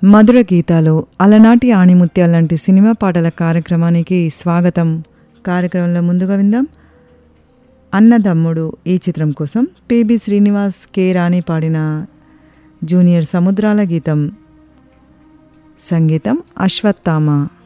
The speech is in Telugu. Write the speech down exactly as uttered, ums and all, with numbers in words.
మధుర గీతాలు అలనాటి ఆణిముత్యాల లాంటి సినిమా పాటల కార్యక్రమానికి స్వాగతం. కార్యక్రమంలో ముందుగా విందాం అన్నదమ్ముడు ఈ చిత్రం కోసం పిబి శ్రీనివాస్, కె రాణి పాడిన జూనియర్ సముద్రాల గీతం. సంగీతం అశ్వత్థామ.